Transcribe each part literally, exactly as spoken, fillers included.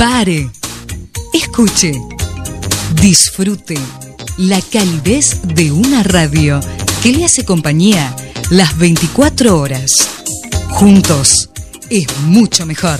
Pare, escuche, disfrute la calidez de una radio que le hace compañía las veinticuatro horas. Juntos es mucho mejor.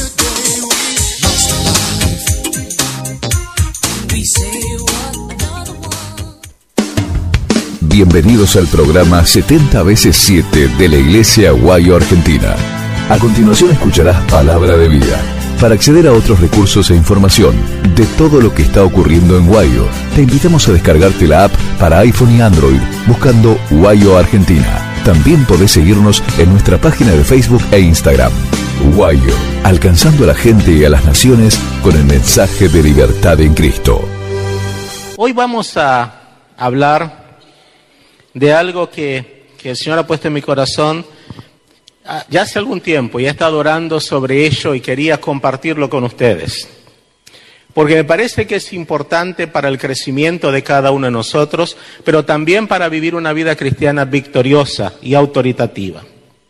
Bienvenidos al programa setenta veces siete de la Iglesia Guayo Argentina. A continuación escucharás Palabra de Vida. Para acceder a otros recursos e información de todo lo que está ocurriendo en Guayo, te invitamos a descargarte la app para iPhone y Android buscando Guayo Argentina. También podés seguirnos en nuestra página de Facebook e Instagram. Guayo, alcanzando a la gente y a las naciones con el mensaje de libertad en Cristo. Hoy vamos a hablar de algo que, que el Señor ha puesto en mi corazón ya hace algún tiempo y he estado orando sobre ello y quería compartirlo con ustedes. Porque me parece que es importante para el crecimiento de cada uno de nosotros, pero también para vivir una vida cristiana victoriosa y autoritativa.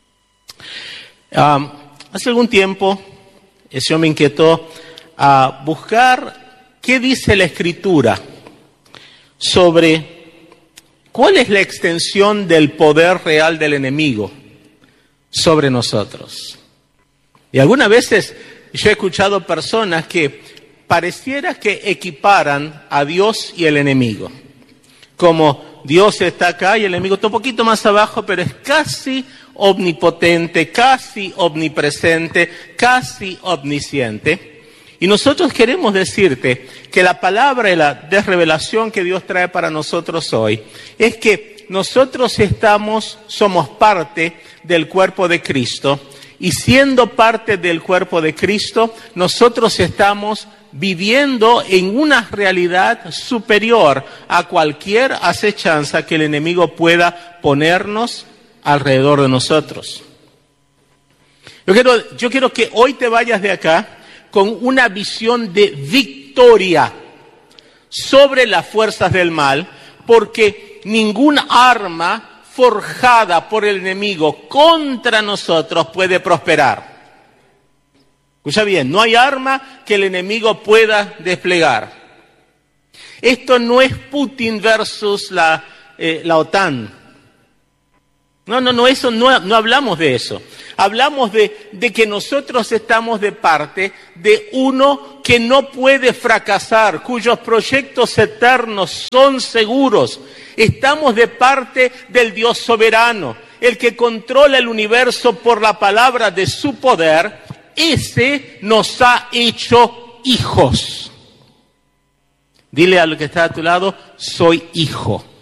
Um, hace algún tiempo el Señor me inquietó a buscar qué dice la Escritura sobre cuál es la extensión del poder real del enemigo sobre nosotros. Y algunas veces yo he escuchado personas que pareciera que equiparan a Dios y el enemigo. Como Dios está acá y el enemigo está un poquito más abajo, pero es casi omnipotente, casi omnipresente, casi omnisciente. Y nosotros queremos decirte que la palabra y la desrevelación que Dios trae para nosotros hoy es que nosotros estamos, somos parte del cuerpo de Cristo, y siendo parte del cuerpo de Cristo, nosotros estamos viviendo en una realidad superior a cualquier acechanza que el enemigo pueda ponernos alrededor de nosotros. Yo quiero, yo quiero que hoy te vayas de acá con una visión de victoria sobre las fuerzas del mal, porque ningún arma forjada por el enemigo contra nosotros puede prosperar. Escucha bien, no hay arma que el enemigo pueda desplegar. Esto no es Putin versus la, eh, la OTAN. No, no, no, eso no, no hablamos de eso. Hablamos de, de que nosotros estamos de parte de uno que no puede fracasar, cuyos proyectos eternos son seguros. Estamos de parte del Dios soberano, el que controla el universo por la palabra de su poder. Ese nos ha hecho hijos. Dile al que está a tu lado, soy hijo.